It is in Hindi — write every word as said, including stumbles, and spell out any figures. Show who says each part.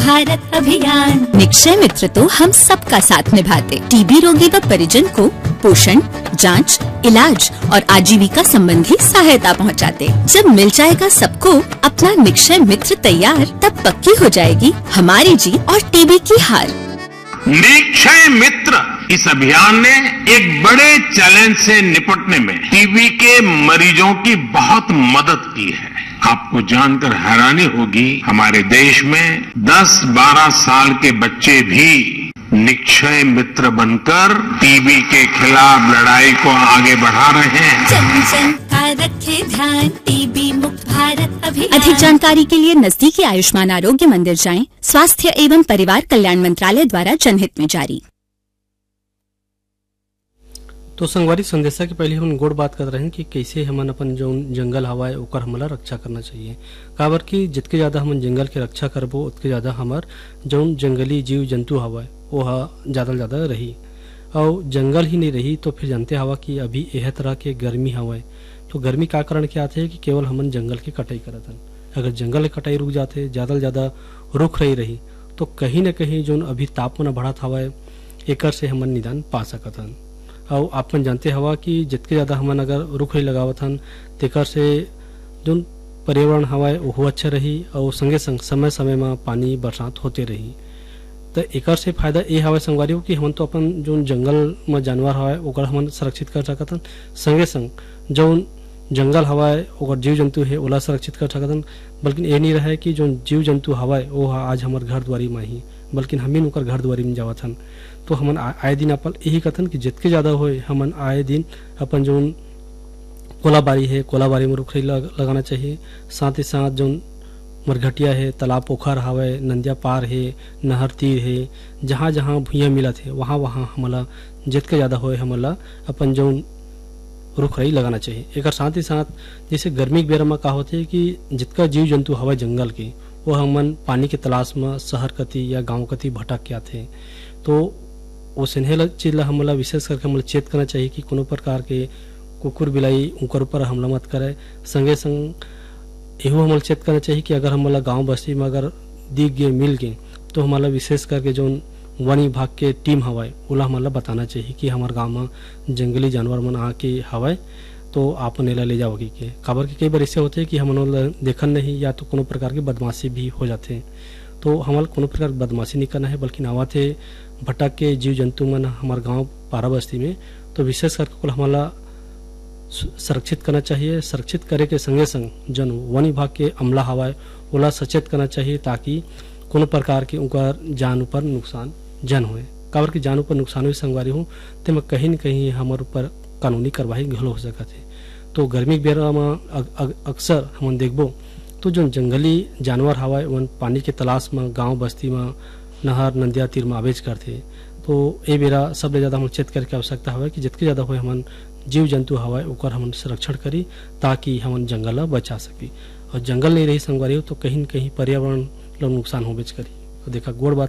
Speaker 1: भारत अभियान। निक्षय मित्र तो हम सबका साथ निभाते, टीबी रोगी व परिजन को पोषण, जांच, इलाज और आजीविका संबंधी सहायता पहुंचाते। जब मिल जाएगा सबको अपना निक्षय मित्र तैयार, तब पक्की हो जाएगी हमारी जीत और टीबी की हार।
Speaker 2: निक्षय मित्र इस अभियान ने एक बड़े चैलेंज से निपटने में टीबी के मरीजों की बहुत मदद की है। आपको जानकर हैरानी होगी, हमारे देश में दस बारह साल के बच्चे भी निक्षय मित्र बनकर टीबी के खिलाफ लड़ाई को आगे बढ़ा रहे हैं।
Speaker 1: जन जन का रखे ध्यान, टीबी मुक्त भारत अभियान। अधिक जानकारी के लिए नजदीकी आयुष्मान आरोग्य मंदिर जाएं। स्वास्थ्य एवं परिवार कल्याण मंत्रालय द्वारा जनहित में जारी।
Speaker 3: तो संगवारी संदेशा के पहले हम गोड़ बात कर रहे हैं कि कैसे हमन अपन जो जंगल हवा है ओकर हमला रक्षा करना चाहिए। काबर कि जितके ज्यादा हम जंगल के रक्षा करबो उतके ज्यादा हमार जो जंगली जीव जंतु हवा है वो ज्यादा ज्यादा रही, और जंगल ही नहीं रही तो फिर जानते हवा कि अभी यह तरह के गर्मी हवा है। तो गर्मी का कारण क्या आते है कि केवल हमन जंगल की कटाई करत हन। अगर जंगल की कटाई रुक जाते, ज्यादा से ज्यादा रुख रही रही तो कहीं न कहीं जो अभी तापमान बढ़त हवा है एकर से हमन निदान पा सकत हन। और आपन जानते हवा कि जितके ज्यादा हमन अगर रुख नहीं लगावत हन तेकर से जो पर्यावरण हवा है वो अच्छा रही, और संगे संग समय समय में पानी बरसात होते रही। तो एकर से फायदा ये हवा संगवारी हो कि हमन तो अपन जो जंगल में जानवर हवा है ओकर हमन संरक्षित कर सकत हन, संगे संग जो जंगल हवा है ओकर जीव जंतु है ओला संरक्षित कर सकत हन। बल्कि ये नहीं रहे कि जो जीव जंतु हवा है वो आज हमार घर द्वारी में ही, बल्कि हम ही उनकर घर द्वारी में जावत हन। तो हमन आए दिन अपन यही कथन कि जितके ज्यादा होए हमन आए दिन अपन जो कोलाबारी है कोलाबारी में रुख लग, लगाना चाहिए। साथ ही साथ जो मरघटिया है, तालाब पोखर हवे, नंदिया पार है, नहर तीर है, जहाँ जहाँ भूया मिलत है वहाँ वहाँ हमला जितके ज्यादा होए हमला अपन जो रुख रही लगाना चाहिए। एक साथ ही साथ जैसे गर्मी के बेरा में का होते है कि जितका जीव जंतु हवा जंगल के वो हमन पानी के तलाश में शहर कति या गांव कति भटक के आते, तो वो सिन्हेला चीज ला हमला विशेष करके हमला चेत करना चाहिए कि कोनो प्रकार के कुकुर बिलाई उनकर ऊपर हमला मत करे। संगे संग एहो हमला चेत करना चाहिए कि अगर हमला गांव बस्ती में अगर दिख गए मिल गए तो हमारा विशेष करके जो वन विभाग के टीम हवाए ओला हमला बताना चाहिए कि हमारे गांव में जंगली जानवर मन आके हवाए तो आप नेला ले जाओगे के। काबर के कई बार ऐसे होते हैं कि हम देखन नहीं या तो कोनो प्रकार की बदमाशी भी हो जाते हैं। तो हमारे कोनो प्रकार की बदमाशी नहीं करना है, बल्कि आवा थे भटक के जीव जंतु मन हमारे गांव पारा बस्ती में, तो विशेष करके हमारा संरक्षित करना चाहिए। संरक्षित करे के संगे संग जन वन विभाग के अमला हवाए ओला सचेत करना चाहिए ताकि कोनो प्रकार के उनका जान ऊपर नुकसान जन होए। काबर की जान ऊपर नुकसान हुई संगवारी हूँ तो कहीं न कहीं हमारे ऊपर कानूनी कार्रवाई घलो हो सकत है। तो गर्मी के बेरा में अक्सर हम देखबो तो जो जंगली जानवर हवाए वन पानी के तलाश में गांव बस्ती में नहर नंदिया तीर में आवेज करते। तो ये बेरा सबले ज्यादा हम चेत करके आवश्यकता हवा कि जितके ज्यादा हो हमन जीव जंतु हवाए ओकर हमन संरक्षण करी ताकि हमन जंगल ला बचा सकी। और जंगल नहीं रही संगवारी हो तो कहीं न कहीं पर्यावरण ला नुकसान होबेच करी। तो देखा गोड़ बात